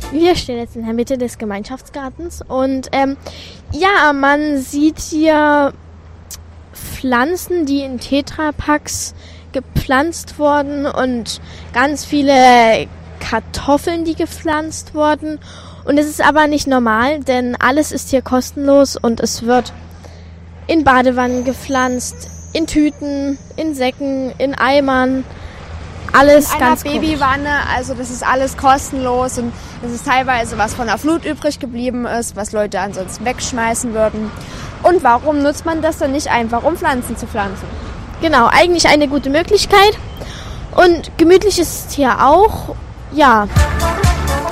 Wir stehen jetzt in der Mitte des Gemeinschaftsgartens und man sieht hier Pflanzen, die in Tetrapacks gepflanzt wurden und ganz viele Kartoffeln, die gepflanzt wurden. Und es ist aber nicht normal, denn alles ist hier kostenlos und es wird in Badewannen gepflanzt, in Tüten, in Säcken, in Eimern. Alles in ganz einer Babywanne, also das ist alles kostenlos und es ist teilweise was von der Flut übrig geblieben ist, was Leute ansonsten wegschmeißen würden. Und warum nutzt man das dann nicht einfach, um Pflanzen zu pflanzen? Genau, eigentlich eine gute Möglichkeit und gemütlich ist es hier auch, ja.